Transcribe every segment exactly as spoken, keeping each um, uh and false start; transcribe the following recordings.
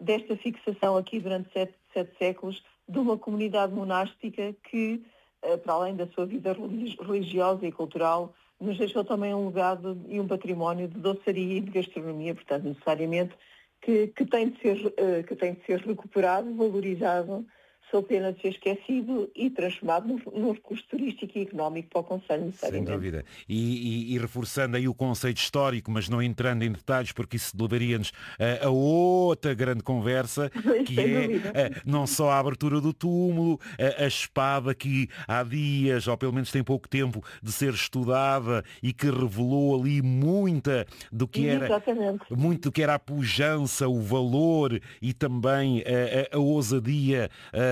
desta fixação aqui durante sete, sete séculos de uma comunidade monástica que, para além da sua vida religiosa e cultural, nos deixou também um legado e um património de doçaria e de gastronomia, portanto, necessariamente, que, que, tem, de ser, que tem de ser recuperado, valorizado, sou pena de ser esquecido e transformado num, num recurso turístico e económico para o Conselho, necessariamente. Sem dúvida. E, e, e reforçando aí o conceito histórico, mas não entrando em detalhes, porque isso levaria-nos a, a outra grande conversa, que é a, não só a abertura do túmulo, a, a espada que há dias, ou pelo menos tem pouco tempo, de ser estudada e que revelou ali muita do que era, Exatamente. muito do que era a pujança, o valor e também a, a, a ousadia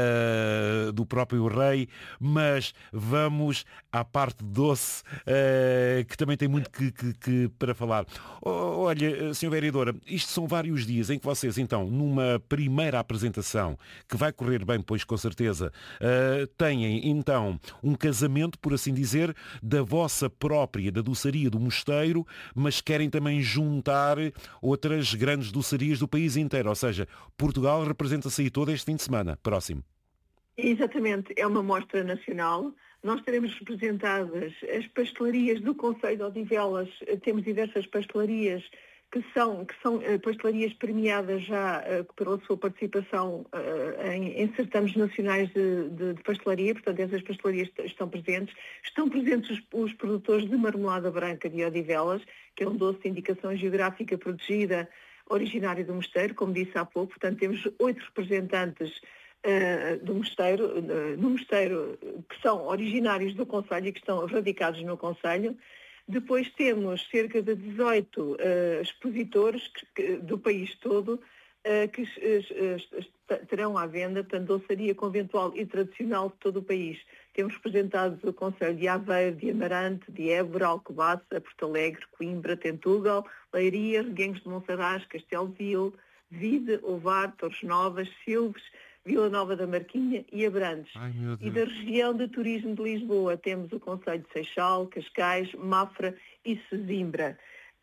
uh, do próprio rei, mas vamos à parte doce, uh, que também tem muito que, que, que para falar. Oh, olha, senhora Vereadora, isto são vários dias em que vocês, então, numa primeira apresentação, que vai correr bem, pois com certeza, uh, têm, então, um casamento, por assim dizer, da vossa própria, da doçaria do mosteiro, mas querem também juntar outras grandes doçarias do país inteiro, ou seja, Portugal representa-se aí todo este fim de semana, próximo. Exatamente, é uma mostra nacional. Nós teremos representadas as pastelarias do Concelho de Odivelas, temos diversas pastelarias que são, que são pastelarias premiadas já uh, pela sua participação uh, em, em certames nacionais de, de, de pastelaria, portanto essas pastelarias estão presentes. Estão presentes os, os produtores de marmelada branca de Odivelas, que é um doce de indicação geográfica protegida, originário do mosteiro, como disse há pouco, portanto temos oito representantes Uh, do mosteiro, uh, no mosteiro, que são originários do Concelho e que estão radicados no Concelho. Depois temos cerca de dezoito uh, expositores que, que, do país todo uh, que uh, uh, terão à venda, portanto, doçaria conventual e tradicional de todo o país. Temos representados o Concelho de Aveiro, de Amarante, de Évora, Alcobaça, Porto Alegre, Coimbra, Tentugal, Leiria, Reguengos de Monsaraz, Castelo Vil, Vide, Ovar, Torres Novas, Silves, Vila Nova da Marquinha e Abrantes. Ai, e da região de turismo de Lisboa temos o Concelho de Seixal, Cascais, Mafra e Sesimbra,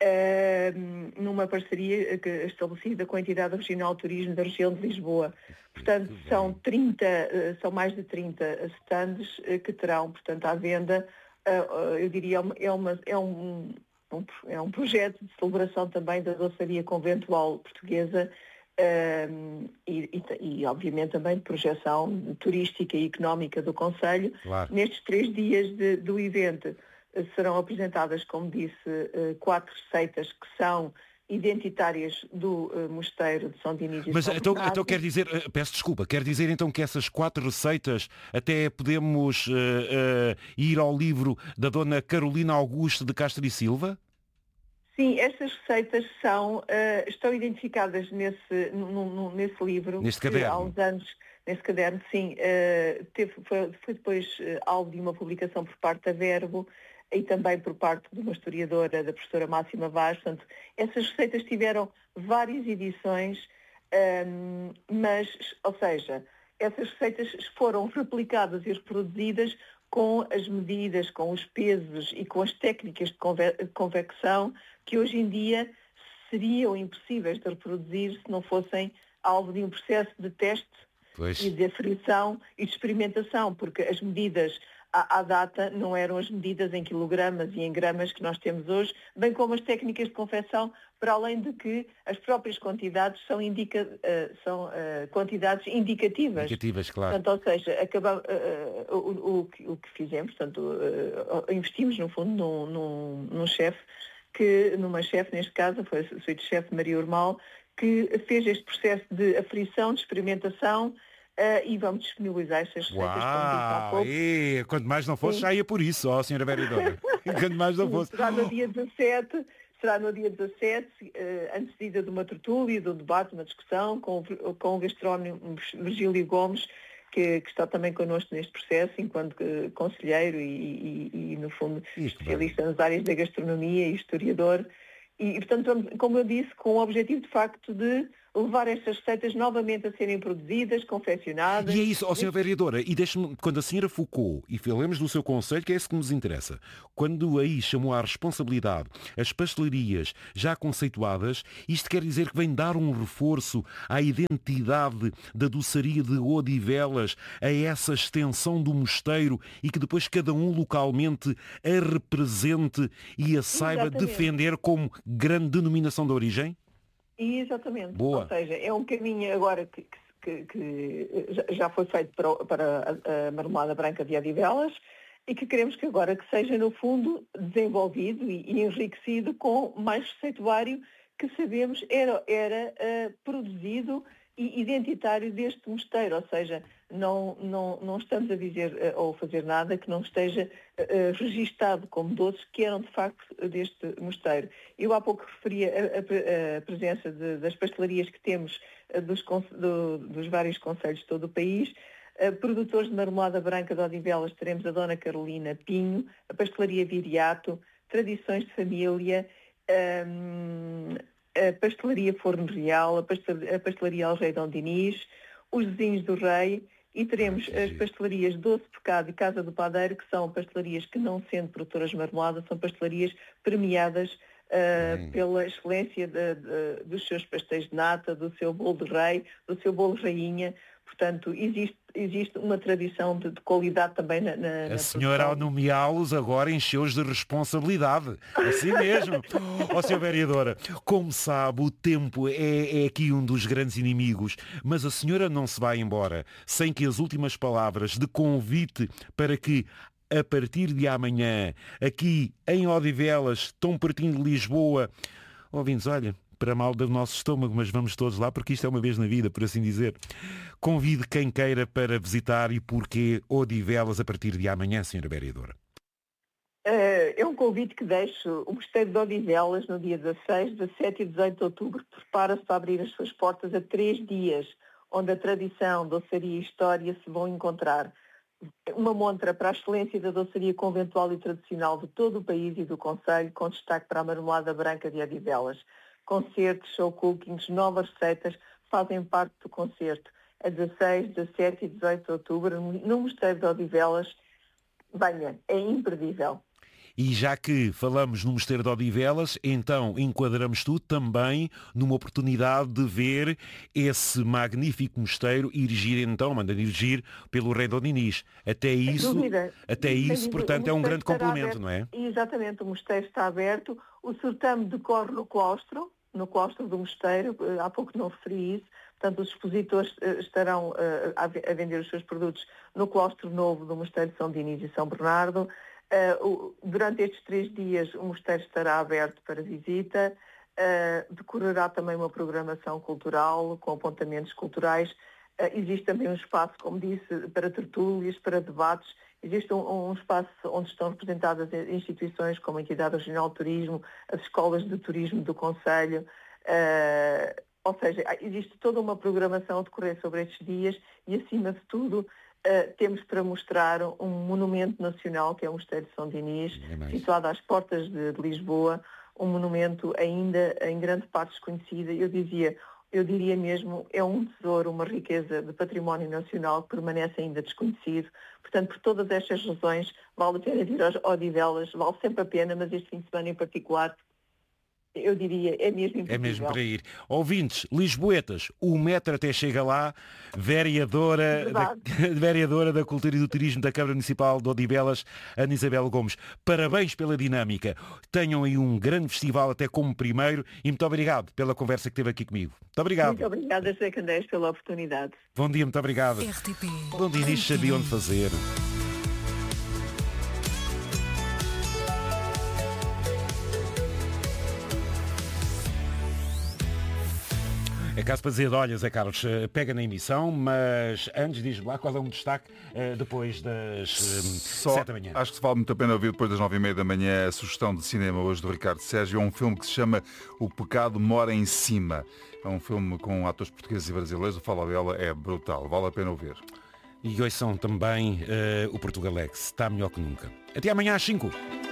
uh, numa parceria estabelecida com a entidade regional de turismo da região de Lisboa. Portanto, são trinta, uh, são mais de trinta stands uh, que terão, portanto, à venda. Uh, uh, eu diria, é, uma, é um, um, é um projeto de celebração também da doçaria conventual portuguesa, Um, e, e, e, obviamente, também de projeção turística e económica do Concelho. Claro. Nestes três dias de, do evento serão apresentadas, como disse, quatro receitas que são identitárias do uh, Mosteiro de São Dionísio de Mas São então, Bernardo. então quer dizer, peço desculpa, quer dizer então que essas quatro receitas até podemos uh, uh, ir ao livro da Dona Carolina Augusto de Castro e Silva? Sim, estas receitas são, uh, estão identificadas nesse, no, no, nesse livro. Neste caderno. Há uns anos, nesse caderno, sim. Uh, teve, foi, foi depois uh, alvo de uma publicação por parte da Verbo e também por parte de uma historiadora, da professora Máxima Vaz. Portanto, essas receitas tiveram várias edições, um, mas, ou seja, essas receitas foram replicadas e reproduzidas com as medidas, com os pesos e com as técnicas de conve- convecção que hoje em dia seriam impossíveis de reproduzir se não fossem alvo de um processo de teste Pois. e de aferição e de experimentação, porque as medidas à, à data não eram as medidas em quilogramas e em gramas que nós temos hoje, bem como as técnicas de confecção, para além de que as próprias quantidades são, indica, uh, são uh, quantidades indicativas. Indicativas, claro. Portanto, ou seja, acaba, uh, o, o, o que fizemos, portanto, uh, investimos no fundo num, num, num chefe, que, numa chefe, neste caso, foi a suíte-chefe Maria Urmal, que fez este processo de aferição, de experimentação, Uh, e vamos disponibilizar estas receitas, como disse há Uau! pouco. E, quanto mais não fosse, Sim. já ia por isso, ó, senhora Vereadora. Quanto mais não fosse. Será no dia dezassete, será no dia dezassete, uh, antecedida de uma tertúlia, de um debate, uma discussão, com, com o gastrónomo Virgílio Gomes, que, que está também connosco neste processo, enquanto uh, conselheiro e, e, e, no fundo, Isso, especialista bem. nas áreas da gastronomia e historiador. E, e, portanto, vamos, como eu disse, com o objetivo, de facto, de levar estas receitas novamente a serem produzidas, confeccionadas. E é isso, ó senhora Vereadora, e deixe-me, quando a senhora Foucault, e falemos do seu conselho, que é esse que nos interessa, quando aí chamou à responsabilidade as pastelarias já conceituadas, isto quer dizer que vem dar um reforço à identidade da doçaria de Odivelas, a essa extensão do mosteiro e que depois cada um localmente a represente e a saiba Exatamente. defender como grande denominação de origem? Exatamente. Boa. Ou seja, é um caminho agora que, que, que já foi feito para, para a, a marmelada branca de Odivelas e que queremos que agora que seja, no fundo, desenvolvido e, e enriquecido com mais receituário que sabemos era, era uh, produzido e identitário deste mosteiro, ou seja, não, não, não estamos a dizer uh, ou fazer nada que não esteja uh, registado como doces que eram de facto deste mosteiro. Eu há pouco referia a, a, a presença de, das pastelarias que temos uh, dos, do, dos vários concelhos de todo o país. Uh, produtores de marmelada branca de Odivelas teremos a Dona Carolina Pinho, a pastelaria Viriato, Tradições de Família, um, a pastelaria Forno Real, a pastelaria, a pastelaria Algeidão Diniz, os Vizinhos do Rei e teremos ah, as pastelarias Doce Pecado e Casa do Padeiro, que são pastelarias que, não sendo produtoras de marmelada, são pastelarias premiadas uh, pela excelência de, de, dos seus pastéis de nata, do seu bolo de rei, do seu bolo de rainha. Portanto, existe, existe uma tradição de, de qualidade também na, na, na A senhora, ao nomeá-los, agora encheu-os de responsabilidade. Assim mesmo. Ó, oh, senhora Vereadora, como sabe, o tempo é, é aqui um dos grandes inimigos, mas a senhora não se vai embora sem que as últimas palavras de convite para que, a partir de amanhã, aqui em Odivelas, tão pertinho de Lisboa, ouvintes, olha, para mal do nosso estômago, mas vamos todos lá porque isto é uma vez na vida, por assim dizer. Convide quem queira para visitar e porquê Odivelas a partir de amanhã, senhora Vereadora. É um convite que deixo. O Mosteiro de Odivelas, no dia dezasseis, dezassete e dezoito de outubro, prepara-se para abrir as suas portas a três dias, onde a tradição, doçaria e história se vão encontrar. Uma montra para a excelência da doçaria conventual e tradicional de todo o país e do concelho, com destaque para a marmelada branca de Odivelas. Concertos, show cookings, novas receitas fazem parte do concerto. A dezasseis, dezassete e dezoito de outubro, no Mosteiro de Odivelas. Venha, é imperdível. E já que falamos no Mosteiro de Odivelas, então enquadramos tudo também numa oportunidade de ver esse magnífico mosteiro erigido, então, mandando erigir pelo rei Dom Dinis. Até isso, até isso portanto, é um grande complemento, aberto, não é? Exatamente, o mosteiro está aberto. O certame decorre no claustro, no claustro do mosteiro, há pouco não referi isso. Portanto, os expositores estarão a vender os seus produtos no claustro novo do Mosteiro de São Dinis e São Bernardo. Uh, durante estes três dias o mosteiro estará aberto para visita, uh, decorrerá também uma programação cultural com apontamentos culturais. Uh, existe também um espaço, como disse, para tertúlias, para debates. Existe um, um espaço onde estão representadas instituições como a Entidade Regional de Turismo, as escolas de turismo do Concelho. Uh, ou seja, existe toda uma programação a decorrer sobre estes dias e, acima de tudo, Uh, temos para mostrar um monumento nacional, que é o Mosteiro de São Dinis, é situado às portas de, de Lisboa, um monumento ainda em grande parte desconhecido. Eu dizia, eu diria mesmo, é um tesouro, uma riqueza de património nacional que permanece ainda desconhecido. Portanto, por todas estas razões, vale a pena vir aos Odivelas, vale sempre a pena, mas este fim de semana em particular, eu diria, é mesmo impossível. É mesmo para ir. Ouvintes, lisboetas, o metro até chega lá, vereadora da, vereadora da Cultura e do Turismo da Câmara Municipal de Odivelas, Ana Isabel Gomes. Parabéns pela dinâmica. Tenham aí um grande festival até como primeiro e muito obrigado pela conversa que teve aqui comigo. Muito obrigado. Muito obrigada, José Candeias, pela oportunidade. Bom dia, muito obrigado. R T P. Bom dia, início sabia onde fazer. É caso para dizer, olha, Zé Carlos, pega na emissão, mas antes diz-me lá qual é um destaque uh, depois das uh, Só, sete da manhã. Acho que vale muito a pena ouvir depois das nove e meia da manhã a sugestão de cinema hoje do Ricardo Sérgio. É um filme que se chama O Pecado Mora em Cima. É um filme com atores portugueses e brasileiros. O Falabella é brutal, vale a pena ouvir. E hoje são também uh, o Portugalex, está melhor que nunca. Até amanhã às cinco.